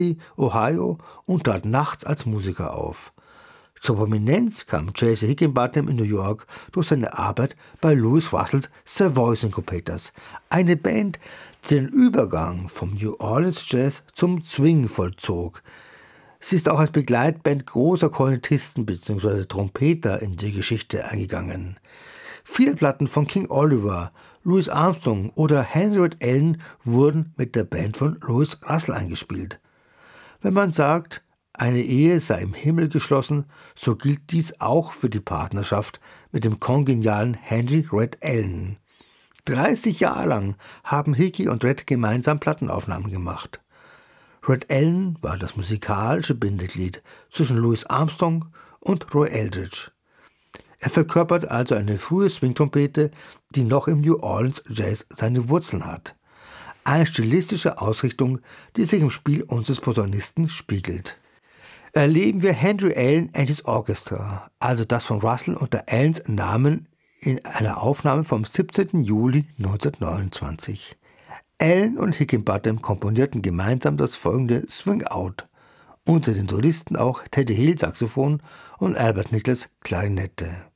Ohio und trat nachts als Musiker auf. Zur Prominenz kam J.C. Higginbotham in New York durch seine Arbeit bei Louis Russells Savoy Syncopators, eine Band, die den Übergang vom New Orleans Jazz zum Swing vollzog. Sie ist auch als Begleitband großer Kornettisten bzw. Trompeter in die Geschichte eingegangen. Viele Platten von King Oliver, Louis Armstrong oder Henry Red Allen wurden mit der Band von Louis Russell eingespielt. Wenn man sagt, eine Ehe sei im Himmel geschlossen, so gilt dies auch für die Partnerschaft mit dem kongenialen Henry Red Allen. 30 Jahre lang haben Hickey und Red gemeinsam Plattenaufnahmen gemacht. Red Allen war das musikalische Bindeglied zwischen Louis Armstrong und Roy Eldridge. Er verkörpert also eine frühe Swingtrompete, die noch im New Orleans Jazz seine Wurzeln hat. Eine stilistische Ausrichtung, die sich im Spiel unseres Posaunisten spiegelt. Erleben wir Henry Allen and his Orchestra, also das von Russell unter Allens Namen in einer Aufnahme vom 17. Juli 1929. Allen und Higginbotham komponierten gemeinsam das folgende Swing Out. Unter den Solisten auch Teddy Hill Saxophon und Albert Nichols Klarinette.